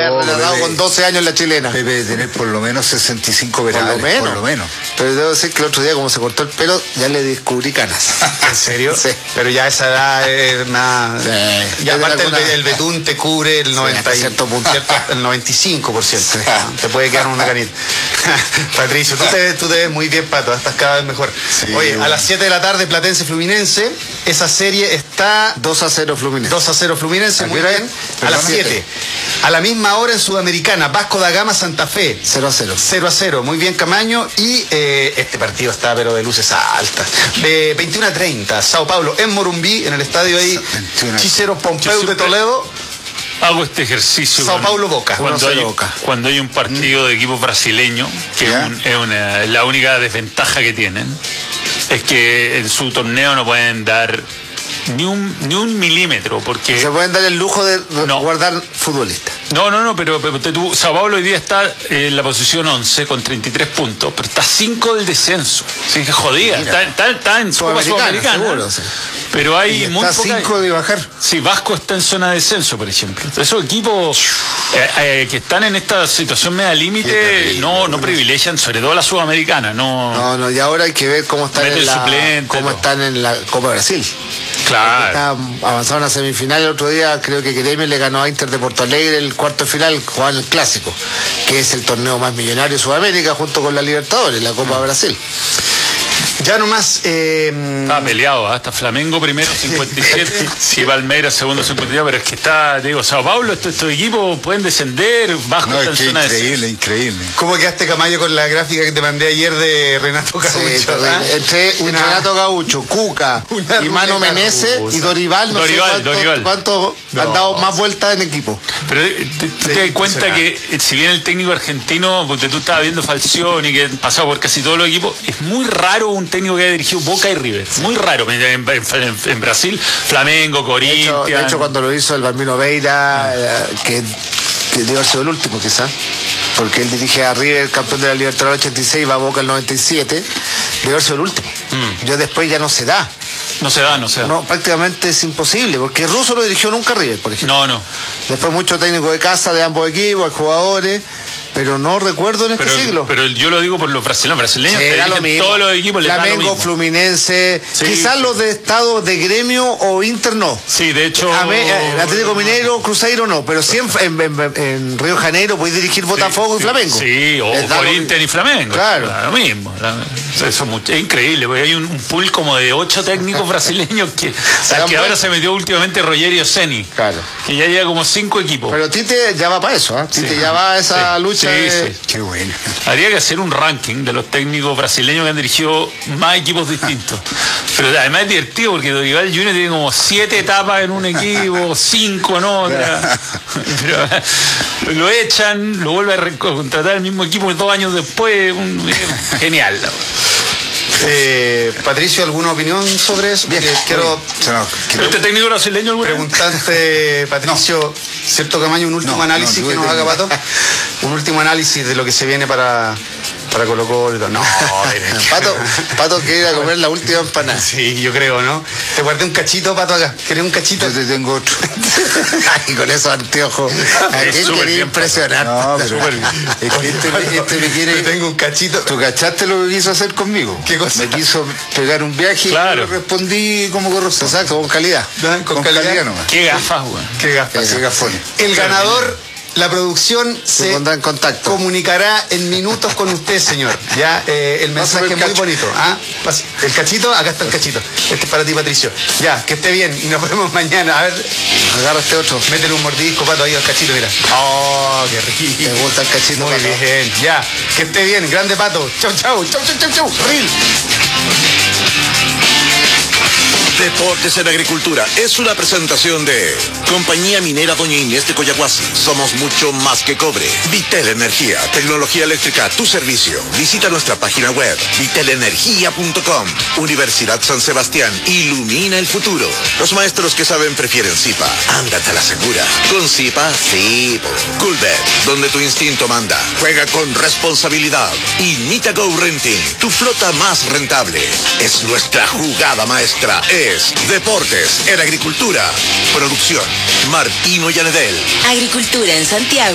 haber retratado con 12 años la chilena. Debe tener por lo menos 65 veranos. Por lo menos. Pero debo decir que el otro día, como se cortó el pelo, ya le descubrí canas. ¿En serio? Sí. Pero ya esa edad es más... Sí. Y aparte el betún te cubre el 90 sí, cierto punto. el 95%. Sí. Te puede quedar una canita. Patricio, tú te ves muy bien, Pato. Estás cada vez mejor. Sí, Oye, bueno. a las 7 de la tarde, Platense Fluminense. Esa serie está 2-0 Fluminense. 2-0 Fluminense, muy bien. A las 7. A la misma hora en Sudamericana, Vasco da Gama, Santa Fe. 0-0. 0-0, muy bien Camaño. Y este partido está pero de luces altas. 21:30, Sao Paulo en Morumbí, en el estadio ahí, Cícero Pompeu de Toledo. Hago este ejercicio. Sao Paulo Boca. Cuando hay un partido de equipo brasileño, que es la única desventaja que tienen, es que en su torneo no pueden dar ni un milímetro, porque Se pueden dar el lujo de guardar futbolistas. No, pero Sao Paulo hoy día está en la posición 11 con 33 puntos, pero está 5 del descenso. Así que jodida, está en Copa Sudamericana. Seguro, sí. Pero hay Y muy está poca... 5 de bajar. Sí, Vasco está en zona de descenso, por ejemplo. Esos equipos que están en esta situación media límite no privilegian, sobre todo la Sudamericana. No, y ahora hay que ver cómo están en la Copa Brasil. Claro. Avanzaron a semifinal el otro día, creo que Gremio le ganó a Inter de Porto Alegre el cuarto de final, jugaban el Clásico, que es el torneo más millonario de Sudamérica junto con la Libertadores, la Copa Brasil. Ya nomás... Está peleado, hasta Flamengo primero 57 y Palmeiras segundo 52, pero es que está, digo, Sao Paulo, estos equipos pueden descender, Vasco está en zona de... Increíble. ¿Cómo quedaste, Camayo, con la gráfica que te mandé ayer de Renato Gaucho? Sí, entre Renato Gaucho, Cuca y Mano Meneses y Dorival, cuánto han dado más vueltas en equipo. Pero tú te das cuenta que si bien el técnico argentino, porque tú estabas viendo Falcioni, que pasado por casi todos los equipos, es muy raro un técnico que haya dirigido Boca y River, muy raro. En Brasil, Flamengo, Corinthians. De hecho, cuando lo hizo el Bambino Veira, que debe haber sido el último quizás, porque él dirige a River, campeón de la Libertadores 86, va a Boca el 97, debe haber sido el último. Yo después ya no se da. No se da. No, prácticamente es imposible, porque Russo no dirigió nunca a River, por ejemplo. No. Después muchos técnicos de casa de ambos equipos, hay jugadores, pero no recuerdo en este siglo. Pero yo lo digo por los brasileños era lo mismo. Todos los equipos les da lo Flamengo, mismo. Fluminense, quizás los de estado de Gremio o Inter no. Sí, de hecho... Atlético Mineiro, Cruzeiro no, pero sí en Río de Janeiro puedes dirigir Botafogo y Flamengo. Sí, o Corinthians y Flamengo. Claro. Lo mismo. Eso es increíble, porque hay un pool como de 8 técnicos brasileños que ahora se metió últimamente Rogerio Ceni. Claro. Que ya lleva como 5 equipos. Pero Tite ya va para eso, ¿eh? Tite ya va a esa lucha. Sí. Qué bueno. Habría que hacer un ranking de los técnicos brasileños que han dirigido más equipos distintos. Pero además es divertido porque Dorival Junior tiene como 7 etapas en un equipo, 5 en otra. Pero lo echan, lo vuelve a contratar el mismo equipo 2 años después. Genial. Patricio, ¿alguna opinión sobre eso? Quiero ¿Este técnico brasileño alguna preguntarte, Patricio, ¿cierto, Camaño, un último análisis que nos haga Pato? Un último análisis de lo que se viene para Colo-Colo. No, Pato quiere ir a comer la última empanada. Sí, yo creo, ¿no? Te guardé un cachito, Pato, acá. ¿Querés un cachito? Yo te tengo otro. Y con esos anteojos, ¿a quién quería impresionar? No, pero es que este me quiere... Te tengo un cachito. ¿Tú cachaste lo que quiso hacer conmigo? ¿Qué cosa? Me quiso pegar un viaje y yo respondí como correcto. Exacto, con calidad. Con calidad nomás. Qué gafas, güey. Qué gafas. Qué gafones. El ganador... La producción se pondrá en contacto. Comunicará en minutos con usted, señor. Ya, el mensaje es muy bonito. El cachito, acá está el cachito. Este es para ti, Patricio. Ya, que esté bien y nos vemos mañana. A ver, agarra este otro. Métele un mordisco, Pato, ahí al cachito, mira. Oh, qué rico. Me gusta el cachito. Muy Pato. bien. Ya, que esté bien. Grande, Pato. Chau. Ril. Deportes en Agricultura es una presentación de Compañía Minera Doña Inés de Coyahuasi. Somos mucho más que cobre. Vitel Energía, tecnología eléctrica a tu servicio. Visita nuestra página web vitelenergia.com. Universidad San Sebastián, ilumina el futuro. Los maestros que saben prefieren Zipa. Ándate a la segura. Con Zipa, sí. Coolbet, donde tu instinto manda. Juega con responsabilidad. Y Nitago Renting, tu flota más rentable. Es nuestra jugada maestra. Es Deportes en Agricultura. Producción, Martino Yanedel. Agricultura en Santiago.